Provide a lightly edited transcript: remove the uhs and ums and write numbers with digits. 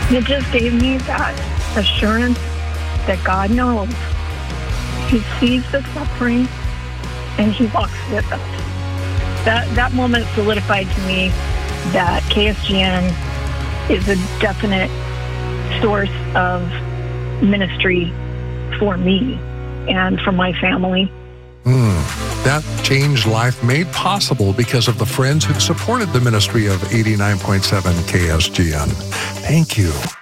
It just gave me that assurance that God knows. He sees the suffering and he walks with us. That moment solidified to me that KSGN is a definite source of ministry for me and for my family. That changed life made possible because of the friends who supported the ministry of 89.7 KSGN. Thank you.